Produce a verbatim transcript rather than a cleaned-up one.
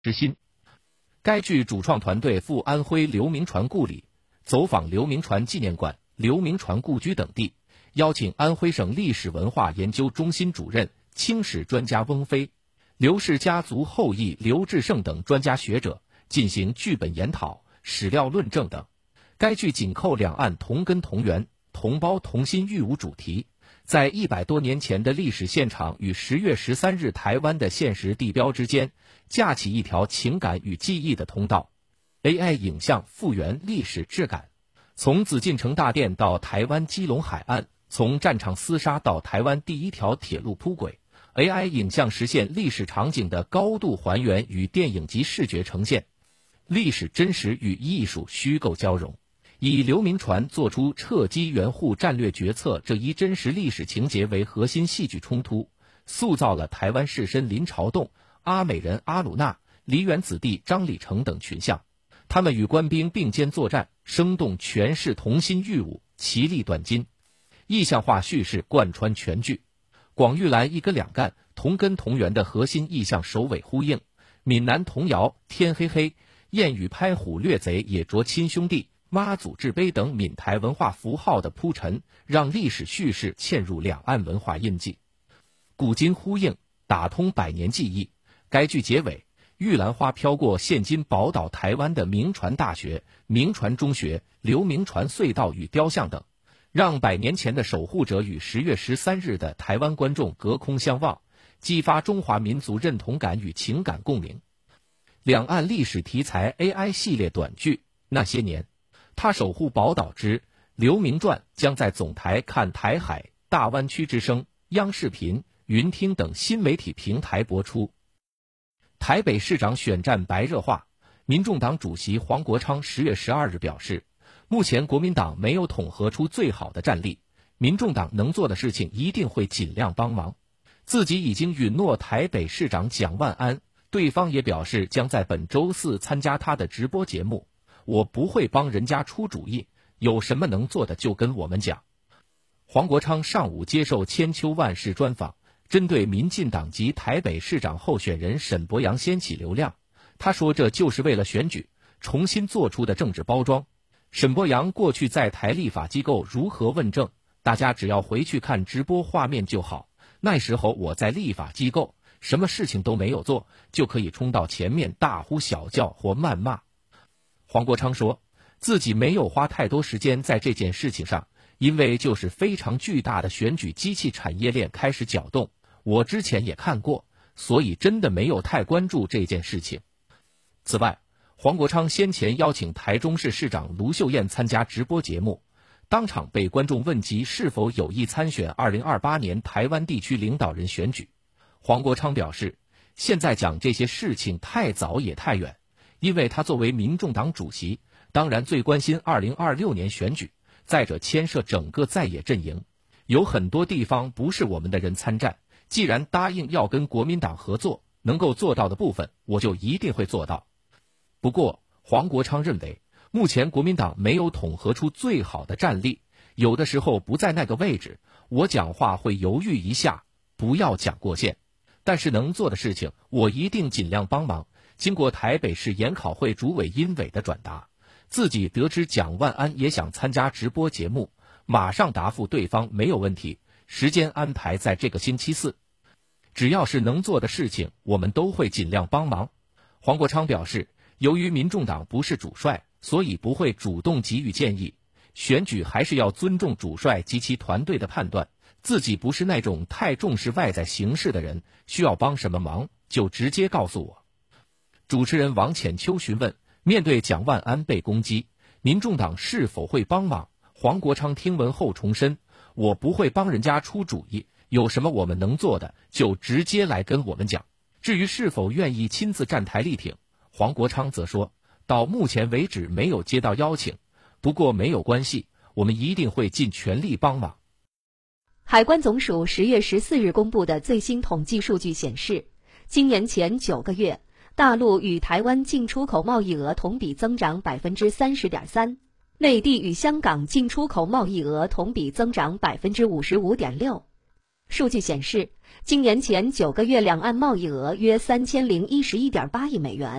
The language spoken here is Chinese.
之心。该剧主创团队赴安徽刘铭传故里，走访刘铭传纪念馆、刘铭传故居等地，邀请安徽省历史文化研究中心主任、清史专家翁飞、刘氏家族后裔刘志胜等专家学者进行剧本研讨、史料论证等。该剧紧扣两岸同根同源、同胞同心育武主题，在一百多年前的历史现场与十月十三日台湾的现实地标之间，架起一条情感与记忆的通道。A I 影像复原历史质感，从紫禁城大殿到台湾基隆海岸，从战场厮杀到台湾第一条铁路铺轨， A I 影像实现历史场景的高度还原与电影级视觉呈现，历史真实与艺术虚构交融，以刘铭传做出撤机援沪战略决策这一真实历史情节为核心戏剧冲突，塑造了台湾士绅林朝栋、阿美人阿鲁纳、梨园子弟张礼成等群像，他们与官兵并肩作战，生动诠释同心育武、其利断金。意象化叙事贯穿全剧，广玉兰一歌两干、同根同源的核心意象首尾呼应，闽南童谣天黑黑、燕语拍虎掠贼也着亲兄弟、妈祖制碑等闽台文化符号的铺陈，让历史叙事嵌入两岸文化印记，古今呼应，打通百年记忆。该剧结尾，玉兰花飘过现今宝岛台湾的铭传大学、铭传中学、刘铭传隧道与雕像等，让百年前的守护者与十月十三日的台湾观众隔空相望，激发中华民族认同感与情感共鸣。两岸历史题材 A I 系列短剧《那些年，他守护宝岛之刘铭传》将在总台看台海、大湾区之声、央视频、云听等新媒体平台播出。台北市长选战白热化，民众党主席黄国昌十月十二日表示，目前国民党没有统合出最好的战力，民众党能做的事情一定会尽量帮忙。自己已经允诺台北市长蒋万安，对方也表示将在本周四参加他的直播节目，我不会帮人家出主意，有什么能做的就跟我们讲。黄国昌上午接受千秋万世专访，针对民进党籍台北市长候选人沈伯洋掀起流量，他说这就是为了选举重新做出的政治包装。沈伯洋过去在台立法机构如何问政，大家只要回去看直播画面就好，那时候我在立法机构什么事情都没有做，就可以冲到前面大呼小叫或谩骂。黄国昌说自己没有花太多时间在这件事情上，因为就是非常巨大的选举机器产业链开始搅动，我之前也看过，所以真的没有太关注这件事情。此外，黄国昌先前邀请台中市市长卢秀燕参加直播节目，当场被观众问及是否有意参选二零二八年台湾地区领导人选举。黄国昌表示，现在讲这些事情太早也太远，因为他作为民众党主席，当然最关心二零二六年选举，再者牵涉整个在野阵营，有很多地方不是我们的人参战，既然答应要跟国民党合作，能够做到的部分我就一定会做到。不过黄国昌认为，目前国民党没有统合出最好的战力，有的时候不在那个位置，我讲话会犹豫一下，不要讲过线，但是能做的事情我一定尽量帮忙。经过台北市研考会主委殷伟的转达，自己得知蒋万安也想参加直播节目，马上答复对方没有问题，时间安排在这个星期四，只要是能做的事情我们都会尽量帮忙。黄国昌表示，由于民众党不是主帅，所以不会主动给予建议，选举还是要尊重主帅及其团队的判断，自己不是那种太重视外在形势的人，需要帮什么忙就直接告诉我。主持人王浅秋询问，面对蒋万安被攻击，民众党是否会帮忙？黄国昌听闻后重申，我不会帮人家出主意，有什么我们能做的就直接来跟我们讲。至于是否愿意亲自站台力挺，黄国昌则说，到目前为止没有接到邀请，不过没有关系，我们一定会尽全力帮忙。 海关总署十月十四日公布的最新统计数据显示，今年前九个月，大陆与台湾进出口贸易额同比增长 百分之三十点三， 内地与香港进出口贸易额同比增长 百分之五十五点六。 数据显示，今年前九个月两岸贸易额约三千零一十一点八亿美元。